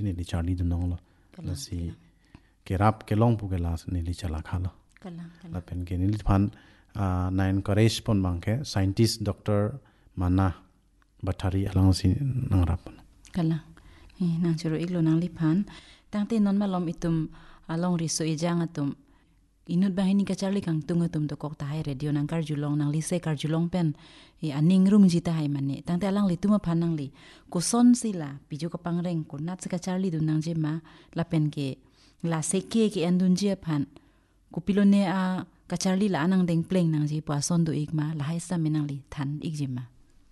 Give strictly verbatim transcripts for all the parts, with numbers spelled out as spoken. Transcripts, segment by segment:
ni li charli du nong lo la si ke rap ke long pu ke las ni li chala khalo la pen ke ni li phan na encourage pon bang ke scientist doctor mana bathari alang si nang rap kala hi nang churu iglo nang li phan tang te non ma lom itum along ri so ijang atum inut bahini ka charli kang tunga tum to kok ta hai radio nang kar julong nang li se kar julong pen e aning rung jita hai mane tang te alang li tuma phan nang li ko son sila piju ka pangreng ko nat ka charli du nang je ma la pen ke la se ke ke andun je phan ko pilone a ka charli la anang deng pleng nang je pa son du ik ma la hai sa menang li than ik je ma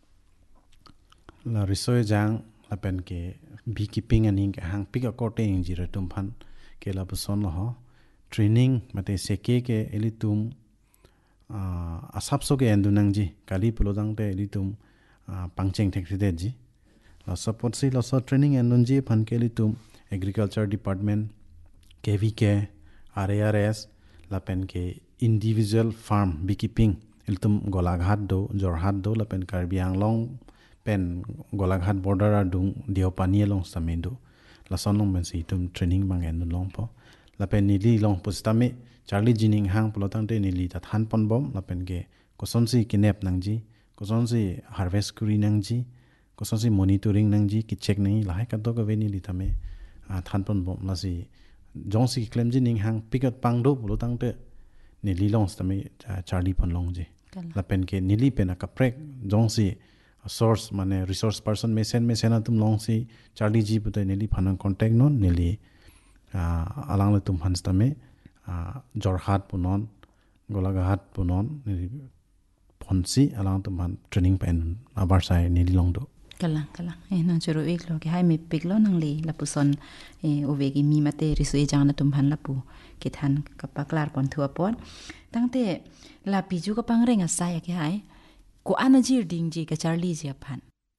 la risoy jang la pen ke beekeeping aning ka hang pika ko te ing jira tum phan ke la buson lo ho training mate seke ke elitum a asap so ke endu nang ji kali pulodang te elitum pangcheng thek de ji la support si la so training endun ji phan ke elitum agriculture department K V K R A R S la pen ke individual farm beekeeping elitum golaghat do jorhat do la pen karbi anglong pen golaghat border adung diopani long samendo la sonong men si tum training bang endun long po la pen ni li long postame charlie jining hang polotang te ni li ta than pon bom la pen ke koson si kinep nang ji koson si harvest kuri nang ji koson si monitoring nang ji ki check nang la hai ka to ka ve ni li tame than pon bom la si jong si claim jining hang pick up pang do polotang te ni li long stame charlie pon long ji la pen ke ni li pen ka prek jong si source mane resource person me sen me sena tum long si charlie ji putai ni li phanang contact non ni li Uh, alang le tum hans tame uh, jorhat punon golagat punon phonsi alang tum han training pen abar sai ni long do kala kala e nang churu ik lo ke hai me pik lo nang li lapuson e ove gi mi mate risu e jang na tum han lapu ke than ka paklar pon thua pon tangte la piju ka pangreng a sai ke hai ko anajir ding ji ka charli ji phan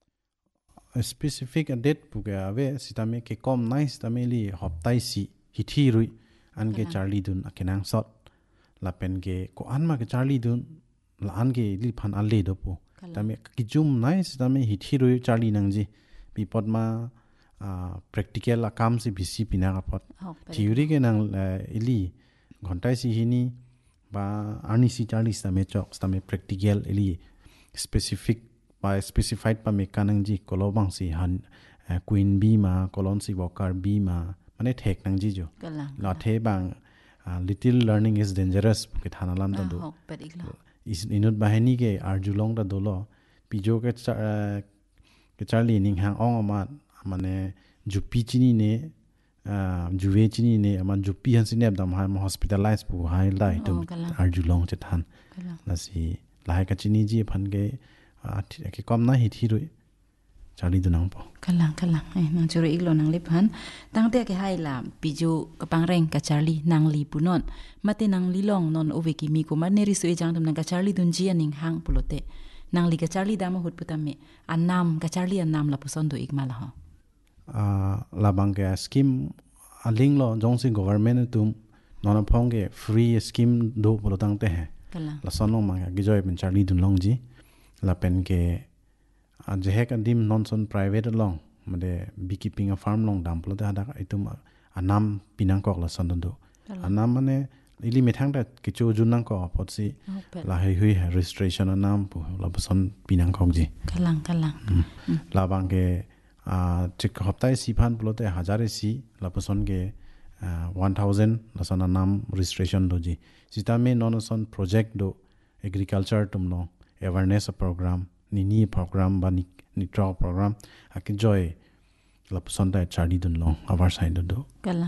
specific date puga ave sitame ke kom nice tame li hoptai si hithi rui an ke charlie dun akenang sot la pen ke ko an ma ke charlie dun la an ke li phan an le do po tame ki jum nice tame hithi rui charlie nang ji bi pot ma practical la kam si bisi pina ka pot theory ke nang ili ghontai si hini ba ani si charlie tame chok tame practical ili specific by specified pa mekanang ji kolobang si han uh, queen bee ma colon si worker bee ma mane thek nang ji jo la the bang uh, little learning is dangerous ke thanalam da do is inut bahani ke arjulong da dolo pijo ke uh, ke charli ning hang ong ma mane jupi chini ne uh, juwe chini ne aman jupi han sinep dam ha hospitalize pu hai lai to arjulong che than la si lai ka chini ji phan ke ke kom na hi thi rui charli du nang po kalang kalang ai nang churu iglo nang le phan tangte ke hai la piju ka pangreng ka charli nang li punon mate nang li long non ove ki mi ko maneri su e jang dum nang ka charli dun ji aning hang pulote nang li ka charli dama hut putame annam ka charli annam la puson do igmal ha a la bang ke scheme a ling lo jong si government tum non phong ke free scheme do pulotang te he la sonong ma gi joy ben charli dun long ji la pen ke ajehek adim non son private long made beekeeping a farm long dam plo da da itum anam pinang kok la son do anam mane ili methang da ke chu junang ko pot si la hei hui registration anam pu la son pinang kok ji kalang kalang la bang ke a chik hoptai si phan plo te hazare si la son ke one thousand la son anam registration do ji sitame non son project do agriculture tum no awareness program nini program ba ni draw program ak joy la sonda charli dun long avar side do kala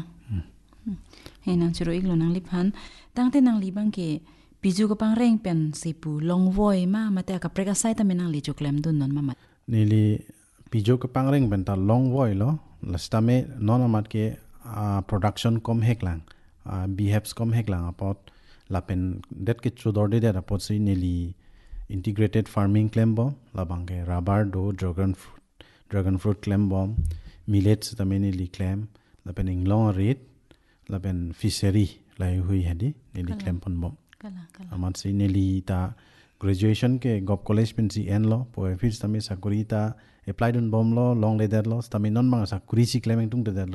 he nang churu iglo nang li phan tangte nang li bang ke piju ko pangreng pen sipu long voi ma mate ka preka sai ta menang li choklem dun non mama ni li piju ko pangreng pen ta long voi lo lastame non amat ke production kom heklang behaves kom heklang apot la pen det ke chudor de da pot si ni li integrated farming claim bomb labangke rubber do dragon fruit dragon fruit claim bomb millets tameni li claim lapen inglong reed lapen fishery lai hui hadi ni claim pon bomb kala kala amat si neli ta graduation ke gop college pen si en lo po fis tami sakuri ta applied on bomb lo long leather lo tami non mang sakuri si claiming tung de